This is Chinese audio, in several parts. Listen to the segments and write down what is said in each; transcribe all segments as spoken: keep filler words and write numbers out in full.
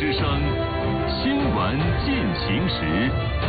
之声，新闻进行时。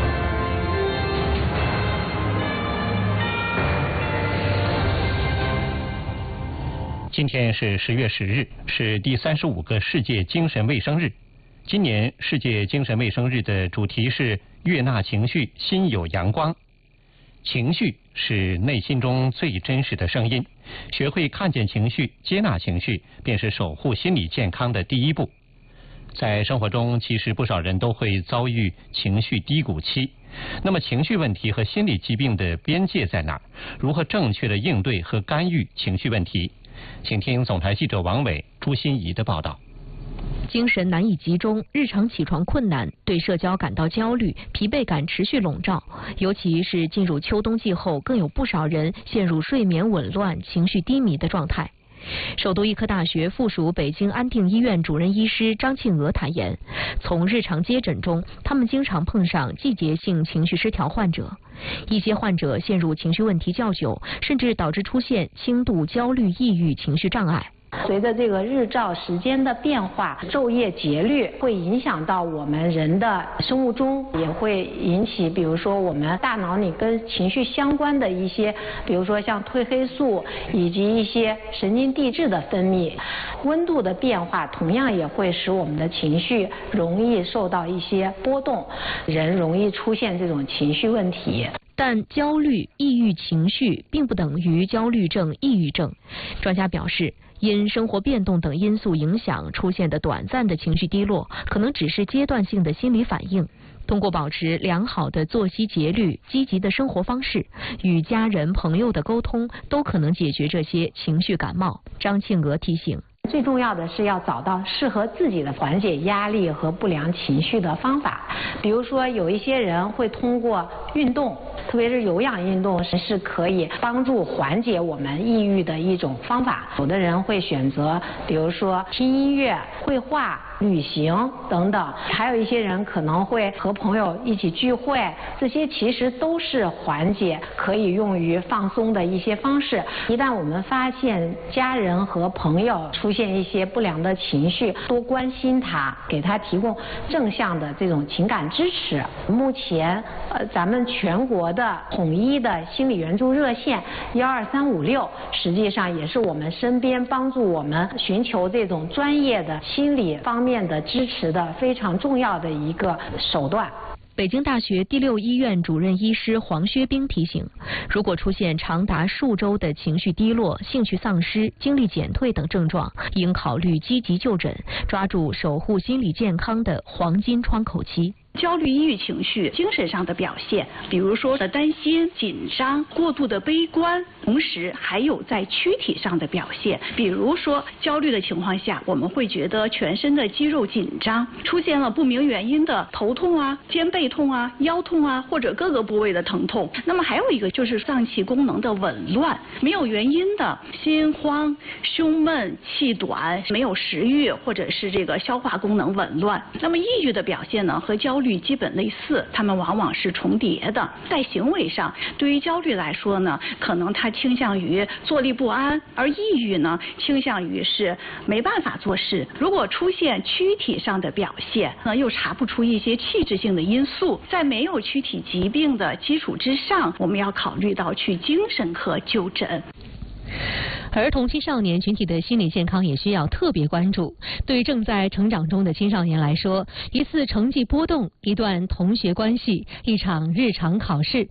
今天是十月十日，是第三十五个世界精神卫生日。今年世界精神卫生日的主题是悦纳情绪，心有阳光。情绪是内心中最真实的声音，学会看见情绪，接纳情绪，便是守护心理健康的第一步。在生活中，其实不少人都会遭遇情绪低谷期。那么情绪问题和心理疾病的边界在哪儿？如何正确的应对和干预情绪问题？请听总台记者王伟、朱欣怡的报道。 精神难以集中，日常起床困难，对社交感到焦虑，疲惫感持续笼罩。尤其是进入秋冬季后，更有不少人陷入睡眠紊乱、情绪低迷的状态。首都医科大学附属北京安定医院主任医师张庆娥坦言，从日常接诊中，他们经常碰上季节性情绪失调患者。一些患者陷入情绪问题较久，甚至导致出现轻度焦虑、抑郁情绪障碍。 随着这个日照时间的变化，昼夜节律会影响到我们人的生物钟，也会引起比如说我们大脑里跟情绪相关的一些，比如说像褪黑素以及一些神经递质的分泌。温度的变化同样也会使我们的情绪容易受到一些波动，人容易出现这种情绪问题。 但焦虑、抑郁情绪并不等于焦虑症、抑郁症。专家表示，因生活变动等因素影响出现的短暂的情绪低落，可能只是阶段性的心理反应。通过保持良好的作息节律、积极的生活方式、与家人朋友的沟通，都可能解决这些情绪感冒。张庆娥提醒， 最重要的是要找到适合自己的缓解压力和不良情绪的方法。比如说，有一些人会通过运动，特别是有氧运动是可以帮助缓解我们抑郁的一种方法。有的人会选择，比如说听音乐、绘画、旅行等等，还有一些人可能会和朋友一起聚会，这些其实都是缓解可以用于放松的一些方式。一旦我们发现家人和朋友出现一些不良的情绪，多关心他，给他提供正向的这种情感支持。目前呃，咱们全国的统一的心理援助热线幺二三五六，实际上也是我们身边帮助我们寻求这种专业的心理方面的支持的非常重要的一个手段。 北京大学第六医院主任医师黄薛冰提醒，如果出现长达数周的情绪低落、兴趣丧失、精力减退等症状，应考虑积极就诊，抓住守护心理健康的黄金窗口期。 焦虑、抑郁情绪精神上的表现，比如说的担心、紧张、过度的悲观，同时还有在躯体上的表现，比如说焦虑的情况下，我们会觉得全身的肌肉紧张，出现了不明原因的头痛啊、肩背痛啊、腰痛啊，或者各个部位的疼痛。那么还有一个就是脏器功能的紊乱，没有原因的心慌、胸闷、气短、没有食欲，或者是这个消化功能紊乱。那么抑郁的表现呢，和焦虑基本类似，它们往往是重叠的。在行为上，对于焦虑来说呢，可能它倾向于坐立不安，而抑郁呢，倾向于是没办法做事。如果出现躯体上的表现，那又查不出一些器质性的因素，在没有躯体疾病的基础之上，我们要考虑到去精神科就诊。 儿童青少年群体的心理健康也需要特别关注。对于正在成长中的青少年来说，一次成绩波动、一段同学关系、一场日常考试，